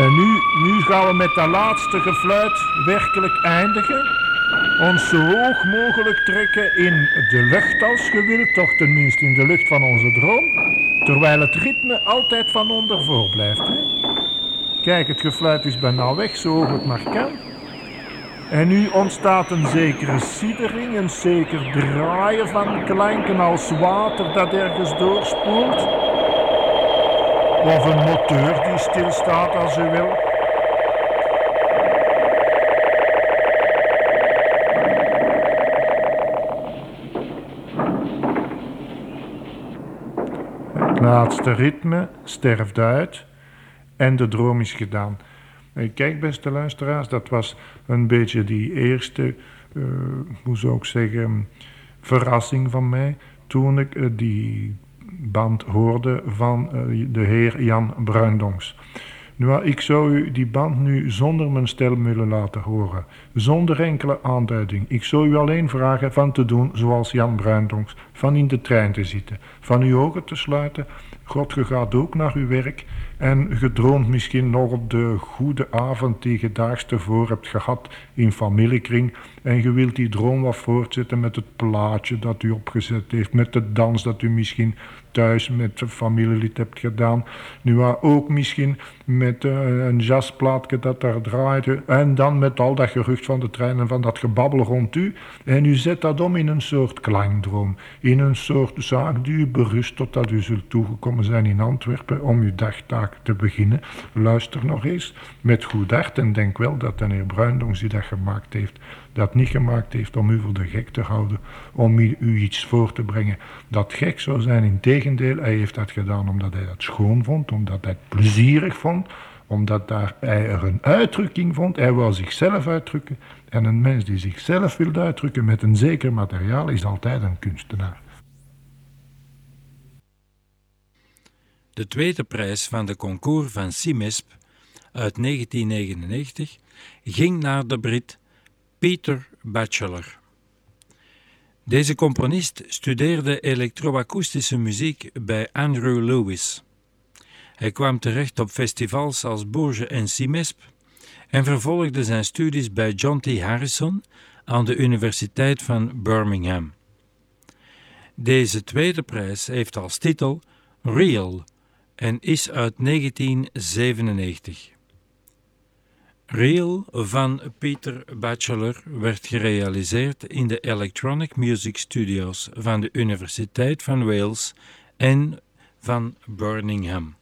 En nu gaan we met dat laatste gefluit werkelijk eindigen. Ons zo hoog mogelijk trekken in de lucht als je wilt, toch tenminste in de lucht van onze droom. Terwijl het ritme altijd van onder voor blijft. Hè? Kijk, het gefluit is bijna weg, zo hoog het maar kan. En nu ontstaat een zekere siddering, een zeker draaien van klanken als water dat ergens doorspoelt. Of een motor die stilstaat als u wil. Het laatste ritme sterft uit en de droom is gedaan. Kijk, beste luisteraars, dat was een beetje die eerste, hoe zou ik zeggen, verrassing van mij toen ik die band hoorde van de heer Jan Bruindonks. Nu, ik zou u die band nu zonder mijn stem willen laten horen, zonder enkele aanduiding. Ik zou u alleen vragen van te doen zoals Jan Bruindonks, van in de trein te zitten, van uw ogen te sluiten. God, je gaat ook naar uw werk en je droomt misschien nog op de goede avond die je daags tevoren hebt gehad in familiekring en je wilt die droom wat voortzetten met het plaatje dat u opgezet heeft, met de dans dat u misschien thuis met een familielid hebt gedaan. Nu ook misschien met een jazzplaatje dat daar draaide en dan met al dat gerucht van de trein en van dat gebabbel rond u. En u zet dat om in een soort klankdroom, in een soort zaak die u berust totdat u zult toegekomen zijn in Antwerpen om uw dagtaak te beginnen. Luister nog eens met goed hart en denk wel dat de heer Bruindonks die dat gemaakt heeft, dat niet gemaakt heeft om u voor de gek te houden, om u iets voor te brengen dat gek zou zijn. Integendeel, hij heeft dat gedaan omdat hij dat schoon vond, omdat hij het plezierig vond, omdat hij er een uitdrukking vond. Hij wou zichzelf uitdrukken en een mens die zichzelf wil uitdrukken met een zeker materiaal is altijd een kunstenaar. De tweede prijs van de concours van CIMESP uit 1999 ging naar de Brit Peter Batchelor. Deze componist studeerde elektroakoestische muziek bij Andrew Lewis. Hij kwam terecht op festivals als Bourges en CIMESP en vervolgde zijn studies bij John T. Harrison aan de Universiteit van Birmingham. Deze tweede prijs heeft als titel Real en is uit 1997. Real van Peter Batchelor werd gerealiseerd in de Electronic Music Studios van de Universiteit van Wales en van Birmingham.